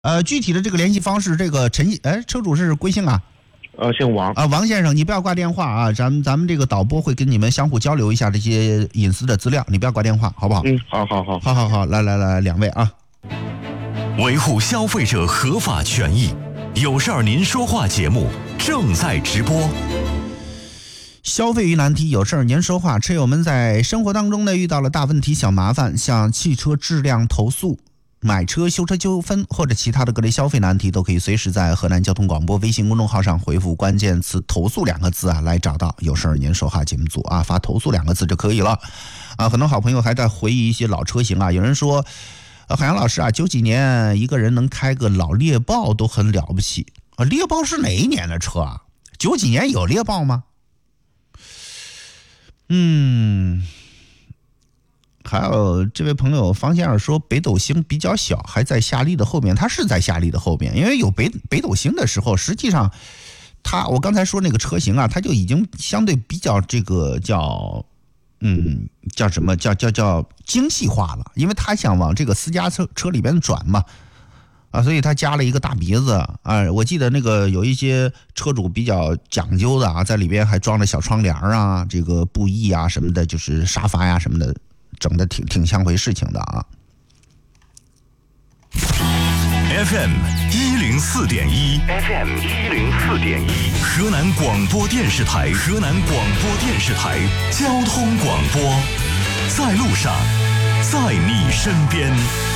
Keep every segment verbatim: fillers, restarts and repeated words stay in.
呃，具体的这个联系方式，这个陈哎，车主是贵姓啊？ 呃，姓王啊，王先生，你不要挂电话啊，咱们咱们这个导播会跟你们相互交流一下这些隐私的资料，你不要挂电话，好不好？ 嗯，好好好， 好好好，来来来，两位啊， 维护消费者合法权益，有事儿您说话节目正在直播。 消费遇难题，有事儿您说话。车友们在生活当中呢遇到了大问题、小麻烦，像汽车质量投诉、买车修车纠纷或者其他的各类消费难题，都可以随时在河南交通广播微信公众号上回复关键词投诉两个字啊，来找到有事儿您说话节目组啊，发投诉两个字就可以了啊。很多好朋友还在回忆一些老车型啊，有人说呃，海洋老师啊，九几年一个人能开个老猎豹都很了不起啊。猎豹是哪一年的车啊？九几年有猎豹吗？嗯，还有这位朋友方先生说北斗星比较小，还在夏利的后面。他是在夏利的后面，因为有北北斗星的时候，实际上他我刚才说那个车型啊，它就已经相对比较这个叫嗯叫什么叫叫叫精细化了，因为他想往这个私家车车里边转嘛。啊，所以他加了一个大鼻子啊！我记得那个有一些车主比较讲究的啊，在里边还装了小窗帘啊，这个布艺啊什么的，就是沙发呀什么的，整的挺挺像回事情的啊。 F M 一零四点一 ，F M 一零四点一，河南广播电视台，河南广播电视台交通广播，在路上，在你身边。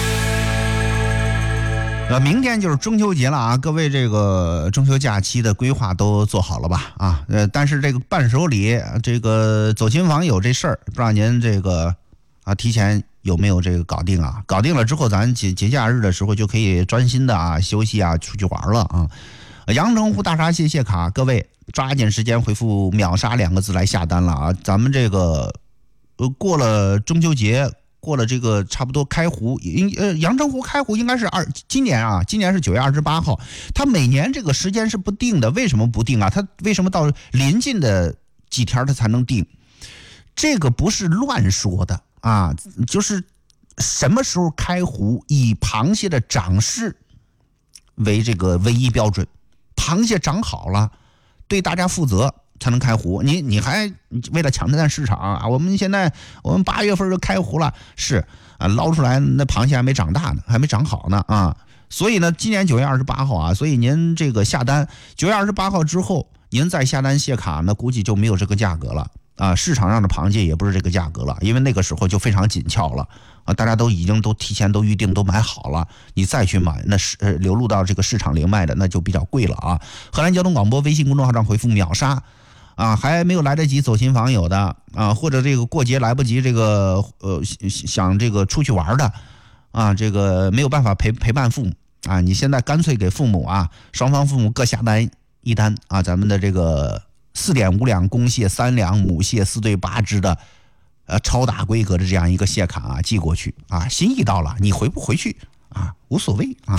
呃，明天就是中秋节了啊，各位这个中秋假期的规划都做好了吧？啊，呃，但是这个伴手礼，这个走亲访友这事儿，不知道您这个啊提前有没有这个搞定啊？搞定了之后，咱节节假日的时候就可以专心的啊休息啊，出去玩了啊。阳澄湖大闸蟹蟹卡，各位抓紧时间回复秒杀两个字来下单了啊！咱们这个呃过了中秋节。过了这个差不多开湖，应呃阳澄湖开湖应该是二今年啊，今年是九月二十八号。它每年这个时间是不定的，为什么不定啊？它为什么到临近的几天它才能定？这个不是乱说的啊，就是什么时候开湖，以螃蟹的长势为这个唯一标准。螃蟹长好了，对大家负责。才能开湖，你你还为了抢占市场啊？我们现在我们八月份就开湖了，是啊，捞出来那螃蟹还没长大呢，还没长好呢啊！所以呢，今年九月二十八号啊，所以您这个下单，九月二十八号之后，您再下单蟹卡，那估计就没有这个价格了啊！市场上的螃蟹也不是这个价格了，因为那个时候就非常紧俏了啊，大家都已经都提前都预定都买好了，你再去买，那是呃流入到这个市场零卖的，那就比较贵了啊！河南交通广播微信公众号上回复秒杀。啊，还没有来得及走亲访友的啊，或者这个过节来不及这个呃想这个出去玩的啊，这个没有办法陪陪伴父母啊，你现在干脆给父母啊，双方父母各下单一单啊，咱们的这个四点五两公蟹、三两母蟹、四对八只的呃超大规格的这样一个蟹卡啊寄过去啊，心意到了，你回不回去啊无所谓啊。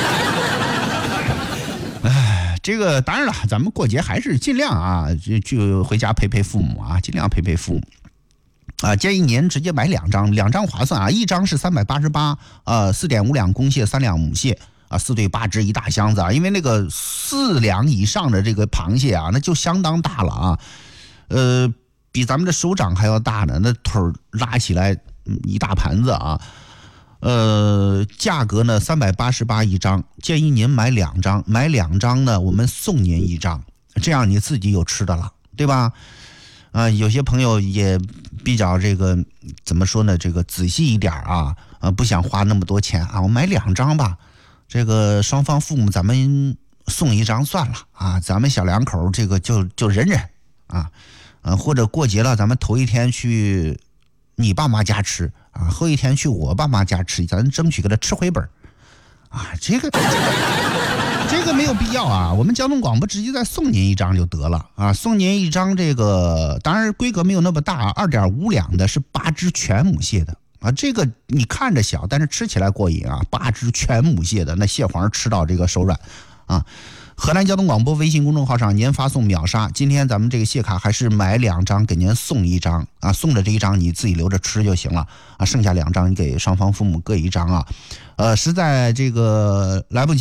哎，这个当然了，咱们过节还是尽量啊，就就回家陪陪父母啊，尽量陪陪父母啊。建议您直接买两张，两张划算啊，一张是三百八十八，呃，四点五两公蟹，三两母蟹啊，四对八只一大箱子啊。因为那个四两以上的这个螃蟹啊，那就相当大了啊，呃，比咱们的手掌还要大呢，那腿拉起来一大盘子啊。呃，价格呢三百八十八一张，建议您买两张，买两张呢，我们送您一张，这样你自己有吃的了，对吧？啊、呃，有些朋友也比较这个怎么说呢？这个仔细一点啊，啊，不想花那么多钱啊，我买两张吧，这个双方父母咱们送一张算了啊，咱们小两口这个就就忍忍啊，啊，或者过节了，咱们头一天去你爸妈家吃。啊，后一天去我爸妈家吃，咱争取给他吃回本啊！这个这个没有必要啊，我们交通广播直接再送您一张就得了啊！送您一张这个，当然规格没有那么大，二点五两的是八只全母蟹的啊，这个你看着小，但是吃起来过瘾啊！八只全母蟹的，那蟹黄吃到这个手软啊！ 河南交通广播微信公众号上您发送秒杀，今天咱们这个谢卡还是买两张给您送一张啊，送的这一张你自己留着吃就行了啊，剩下两张你给双方父母各一张啊。呃，实在这个来不及